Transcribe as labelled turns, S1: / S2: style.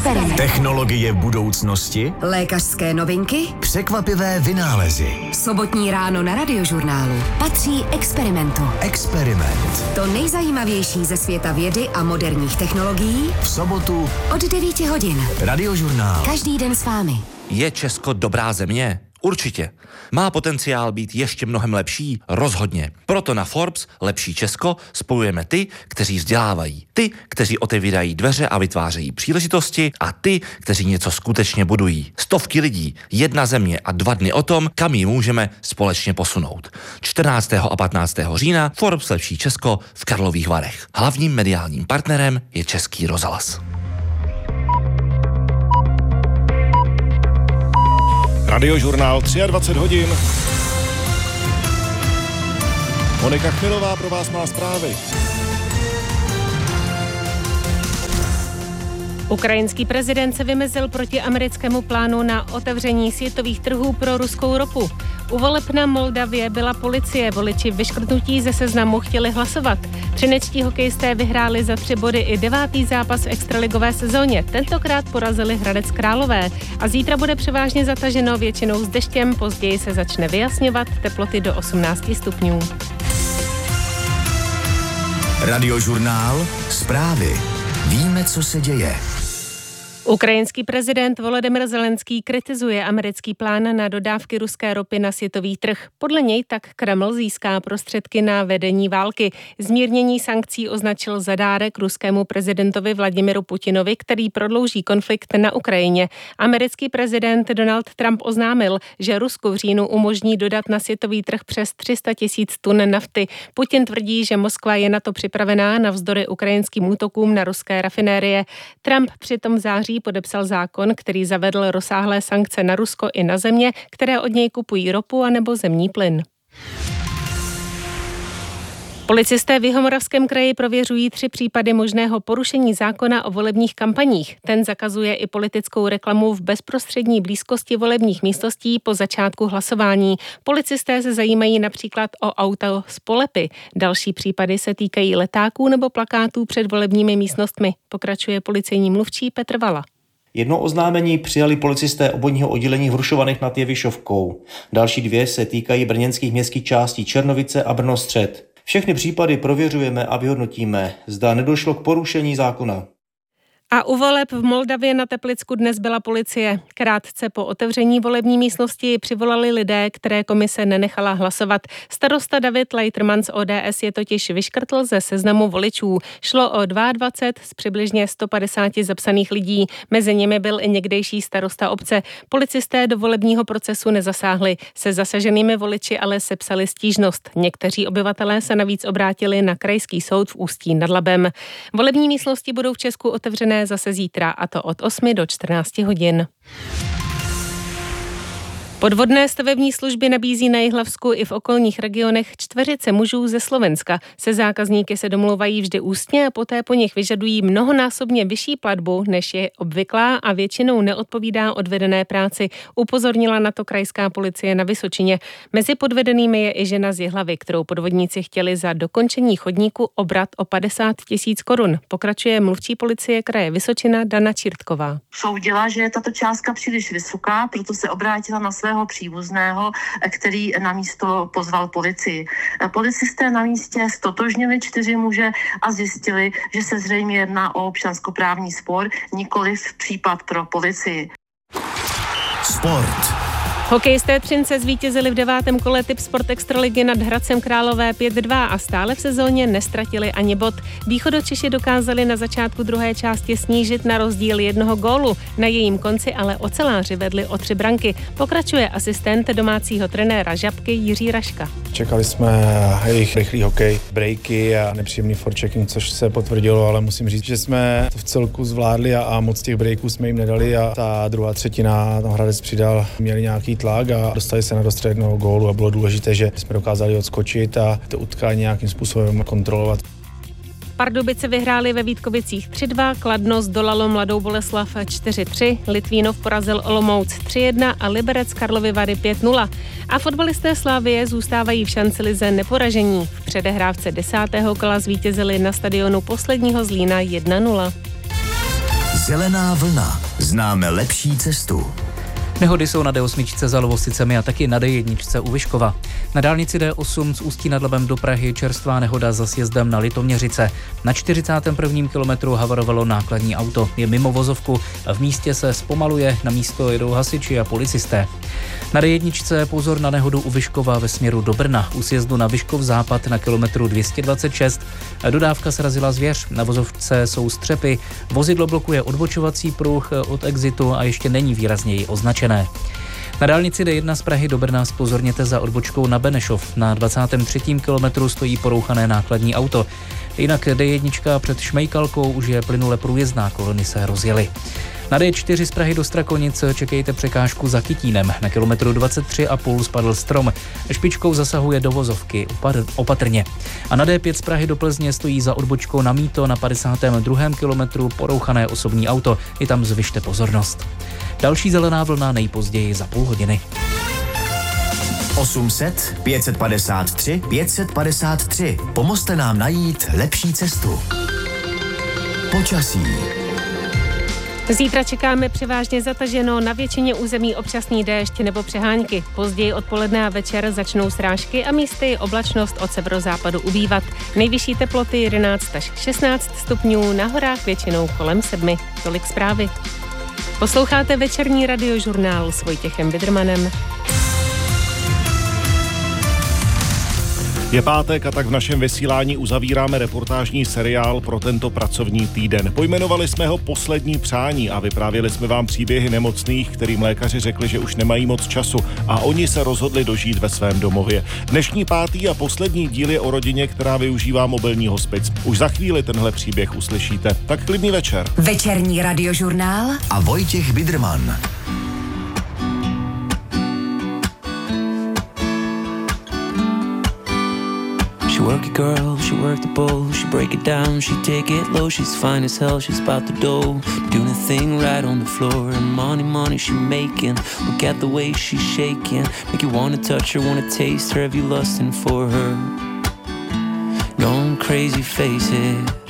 S1: experiment.
S2: Technologie budoucnosti,
S1: Lékařské novinky,
S2: překvapivé vynálezy.
S1: Sobotní ráno na Radiožurnálu patří experimentu.
S2: Experiment.
S1: To nejzajímavější ze světa vědy a moderních technologií
S2: V sobotu
S1: od 9 hodin.
S2: Radiožurnál.
S1: Každý den s vámi.
S3: Je Česko dobrá země? Určitě. Má potenciál být ještě mnohem lepší? Rozhodně. Proto na Forbes Lepší Česko spojujeme ty, kteří vzdělávají, ty, kteří otevírají dveře a vytvářejí příležitosti a ty, kteří něco skutečně budují. Stovky lidí, jedna země a 2 dny o tom, kam ji můžeme společně posunout. 14. a 15. října Forbes Lepší Česko v Karlových Varech. Hlavním mediálním partnerem je Český rozhlas.
S4: Radiožurnál 23 hodin. Monika Chmilová pro vás má zprávy.
S5: Ukrajinský prezident se vymezil proti americkému plánu na otevření světových trhů pro ruskou ropu. U voleb na Moldavě byla policie, voliči vyškrtnutí ze seznamu chtěli hlasovat. Třinečtí hokejisté vyhráli za 3 body i 9. zápas v extraligové sezóně. Tentokrát porazili Hradec Králové a zítra bude převážně zataženo většinou s deštěm, později se začne vyjasňovat, teploty do 18 stupňů.
S2: Radiožurnál. Zprávy. Víme, co se děje.
S5: Ukrajinský prezident Volodymyr Zelenský kritizuje americký plán na dodávky ruské ropy na světový trh. Podle něj tak Kreml získá prostředky na vedení války. Zmírnění sankcí označil za dárek ruskému prezidentovi Vladimiru Putinovi, který prodlouží konflikt na Ukrajině. Americký prezident Donald Trump oznámil, že Rusku v říjnu umožní dodat na světový trh přes 300 000 tun nafty. Putin tvrdí, že Moskva je na to připravená navzdory ukrajinským útokům na ruské rafinérie. Trump přitom v září podepsal zákon, který zavedl rozsáhlé sankce na Rusko i na země, které od něj kupují ropu anebo zemní plyn. Policisté v Jihomoravském kraji prověřují 3 případy možného porušení zákona o volebních kampaních. Ten zakazuje i politickou reklamu v bezprostřední blízkosti volebních místností po začátku hlasování. Policisté se zajímají například o auto z polepy. Další případy se týkají letáků nebo plakátů před volebními místnostmi. Pokračuje policejní mluvčí Petr Vala.
S6: Jedno oznámení přijali policisté obvodního oddělení v Hrušovanech nad Jevišovkou. Další 2 se týkají brněnských městských částí Černovice a Brno střed. Všechny případy prověřujeme a vyhodnotíme, zda nedošlo k porušení zákona.
S5: A u voleb v Moldavě na Teplicku dnes byla policie. Krátce po otevření volební místnosti přivolali lidé, které komise nenechala hlasovat. Starosta David Leiterman z ODS je totiž vyškrtl ze seznamu voličů. Šlo o 22 z přibližně 150 zapsaných lidí. Mezi nimi byl i někdejší starosta obce. Policisté do volebního procesu nezasáhli. Se zasaženými voliči ale sepsali stížnost. Někteří obyvatelé se navíc obrátili na krajský soud v Ústí nad Labem. Volební místnosti budou v Česku otevřené zase zítra, a to od 8 do 14 hodin. Podvodné stavební služby nabízí na Jihlavsku i v okolních regionech 4 mužů ze Slovenska. Se zákazníky se domlouvají vždy ústně a poté po nich vyžadují mnohonásobně vyšší platbu, než je obvyklá, a většinou neodpovídá odvedené práci. Upozornila na to krajská policie na Vysočině. Mezi podvedenými je i žena z Jihlavy, kterou podvodníci chtěli za dokončení chodníku obrat o 50 000 korun. Pokračuje mluvčí policie kraje Vysočina Dana Čirtková.
S7: Soudila, že je tato částka příliš vysoká, proto se obrátila na svého příbuzného, který na místo pozval policii. Policisté na místě ztotožnili 4 muže a zjistili, že se zřejmě jedná o občanskoprávní spor, nikoliv případ pro policii.
S2: Sport.
S5: Hokejisté Třince zvítězili v 9. kole Tipsport Extraligy nad Hradcem Králové 5-2 a stále v sezóně nestratili ani bod. Východočeši dokázali na začátku druhé části snížit na rozdíl 1 gólu. Na jejím konci ale oceláři vedli o 3 branky. Pokračuje asistent domácího trenéra Žabky Jiří Raška.
S8: Čekali jsme jejich rychlý hokej, breaky a nepříjemný forechecking, což se potvrdilo, ale musím říct, že jsme to v celku zvládli a moc těch breaků jsme jim nedali a ta druhá třetina tam Hradec přidal, měli nějaký tlak a dostali se na dostřel 1 gólu a bylo důležité, že jsme dokázali odskočit a to utkání nějakým způsobem kontrolovat.
S5: Pardubice vyhráli ve Vítkovicích 3-2, Kladno zdolalo Mladou Boleslav 4-3, Litvínov porazil Olomouc 3-1 a Liberec Karlovy Vary 5-0. A fotbalisté Slavie zůstávají v šancelize neporažení. V předehrávce 10. kola zvítězili na stadionu posledního Zlína 1-0.
S2: Zelená vlna. Známe lepší cestu.
S9: Nehody jsou na D8 za Lovosicemi a taky na D1 u Vyškova. Na dálnici D8 z Ústí nad Labem do Prahy čerstvá nehoda za sjezdem na Litoměřice. Na 41. kilometru havarovalo nákladní auto. Je mimo vozovku, v místě se zpomaluje, na místo jedou hasiči a policisté. Na D1 pozor na nehodu u Vyškova ve směru do Brna. U sjezdu na Vyškov západ na kilometru 226. Dodávka srazila zvěř. Na vozovce jsou střepy. Vozidlo blokuje odbočovací pruh od exitu a ještě není výrazněji označené. Na dálnici D1 z Prahy do Brna zpozorněte za odbočkou na Benešov. Na 23. kilometru stojí porouchané nákladní auto. Jinak D1 před Šmejkalkou už je plynule průjezdná, kolony se rozjely. Na D4 z Prahy do Strakonic čekejte překážku za Kytínem. Na kilometru 23,5 spadl strom. Špičkou zasahuje do vozovky, opatrně. A na D5 z Prahy do Plzně stojí za odbočkou na Mýto na 52. kilometru porouchané osobní auto. I tam zvyšte pozornost. Další zelená vlna nejpozději za půl hodiny.
S2: 800 553 553. Pomozte nám najít lepší cestu. Počasí.
S5: Zítra čekáme převážně zataženo, na většině území občasný déšť nebo přehánky. Později odpoledne a večer začnou srážky a místy oblačnost od severozápadu ubývat. Nejvyšší teploty 11 až 16 stupňů, na horách většinou kolem 7. Tolik zprávy. Posloucháte večerní radiožurnál s Vojtěchem Bidrmanem.
S4: Je pátek a tak v našem vysílání uzavíráme reportážní seriál pro tento pracovní týden. Pojmenovali jsme ho Poslední přání a vyprávěli jsme vám příběhy nemocných, kterým lékaři řekli, že už nemají moc času a oni se rozhodli dožít ve svém domově. Dnešní pátý a poslední díl je o rodině, která využívá mobilní hospic. Už za chvíli tenhle příběh uslyšíte. Tak klidný večer.
S1: Večerní radiožurnál
S2: a Vojtěch Bidrman.
S10: She work it, girl, she work the bowl, she break it down, she take it low, she's fine as hell, she's about to dough, doing a thing right on the floor, and money she making, look at the way she's shaking, make you wanna touch her, wanna taste her, have you lusting for her, going crazy, face it.